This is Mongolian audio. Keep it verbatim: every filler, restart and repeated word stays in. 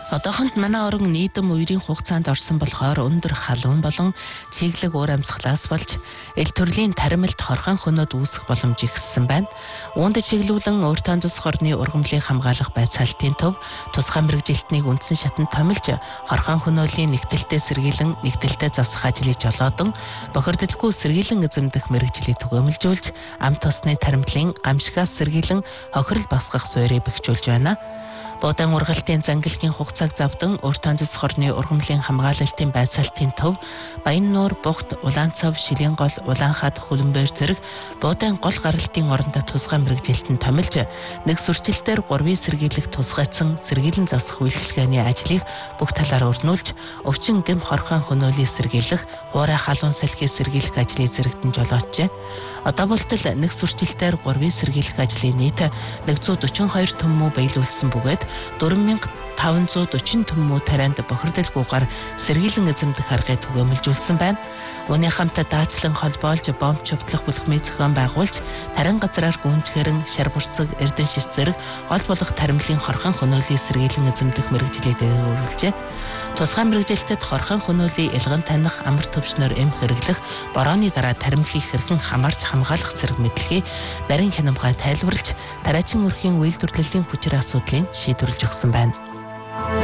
Одоохонд манай орон нийтэм үерийн хугацаанд орсон болохоор өндөр халуун болон чиглэг уур амьсгалаас болж эл төрлийн тарималт хорхон хөнөөд үүсэх боломж ихссэн байна. Үүнд чиглүүлэн өөртөө зас хорны ургамлыг хамгаалах байцаалтын төв тусгай мэрэгжилтнийг үндсэн шатанд томилж хорхон хөнөөлийн нэгдэлтэд сэргийлэн нэгдэлтэд засах ажлыг жолоодон бохирдолгүй сэргийлэн эзэмдэх мэрэгжлийг түгээмэлжүүлж амт тосны таримтлын гамшигаас сэргийлэн хохирол басгах суурийг бэхжүүлж байна. Буудан ургалтын зангилтын хугацааг завдан өөртөө зас хорны ургамлын хамгаалалтын байцаалтын төв Баяннуур, Бугт, Улаанцав, Шилэнгол, Улаанхад, Хөлбөмбөр зэрэг буудан гол гаралтын орондоо тусгай мэрэгжилтэн томилж нэг сүрчилтээр гурвын сэргийлэх тусгайцсан сэргийлэн засах үйлчилгээний ажлыг бүх талаар өрнүүлж өвчин гэм хорхон хөнөөлийг сэргийлэх, хуурай халуун салхийг сэргийлэх ажлыг зэрэгтэн жолооджээ. Одоо болтол нэг сүрчилтээр гурвын сэргийлэх ажлын нийт нэг зуун дөрвөн хоёр төмөө биелүүлсэн бөгөөд дөрвөн мянга таван зуун дөрвөн төмөө тарианд бохирдолгүйгээр сэргийлэн эзэмдэх аргыг түгээмэлжүүлсэн байна. Үүний хамт даацлан холбоолж бомб чөвтлөх бүлэгмийн зохион байгуулж тарин газраар гүнжгэрэн, шар бурцэг, эрдэн шис зэрэг гол болох таримлын хорхон хөнөөлийг сэргийлэн эзэмдэх мэрэгжлийг дээрүүлжээ. Тусгай мэрэгжилтэд хорхон хөнөөлийн илгэн таних, амар төвчнөр эм хэрэглэх, борооны дараа таримлыг хэрхэн хамаарч хамгаалах зэрэг мэдлэгийг нарийн хянамгай тайлбарлаж, тариачин өрхийн үйлдвэрлэлийн хүчээр асуудлыг шийдвэрлэж өгсөн байна.